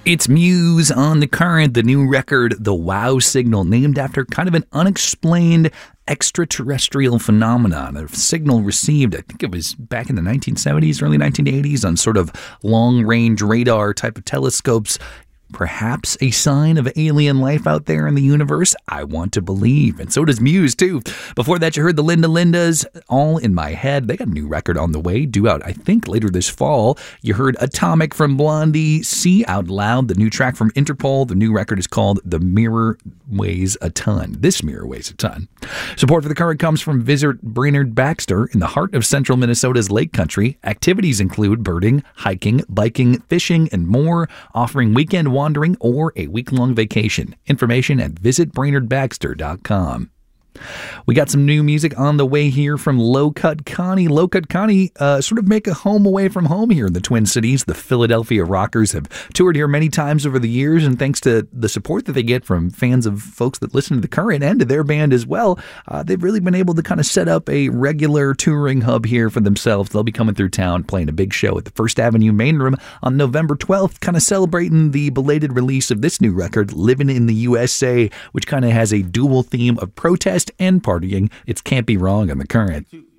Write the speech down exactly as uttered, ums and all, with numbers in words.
It's Muse on The Current, the new record, The Wow Signal, named after kind of an unexplained extraterrestrial phenomenon. A signal received, I think it was back in the nineteen seventies, early nineteen eighties, on sort of long-range radar type of telescopes. Perhaps a sign of alien life out there in the universe? I want to believe. And so does Muse, too. Before that, you heard the Linda Lindas, All in My Head. They got a new record on the way, due out, I think, later this fall. You heard Atomic from Blondie, See Out Loud, the new track from Interpol. The new record is called The Mirror Weighs a Ton. This mirror weighs a ton. Support for The Current comes from Visit Brainerd Baxter in the heart of central Minnesota's Lake Country. Activities include birding, hiking, biking, fishing, and more, offering weekend wandering or a week-long vacation. Information at visit brainerd baxter dot com. We got some new music on the way here from Low Cut Connie. Low Cut Connie uh, sort of make a home away from home here in the Twin Cities. The Philadelphia Rockers have toured here many times over the years, and thanks to the support that they get from fans of folks that listen to The Current and to their band as well, uh, they've really been able to kind of set up a regular touring hub here for themselves. They'll be coming through town playing a big show at the First Avenue Main Room on November twelfth, kind of celebrating the belated release of this new record, Living in the U S A, which kind of has a dual theme of protest and partying. It's Can't Be Wrong on The Current.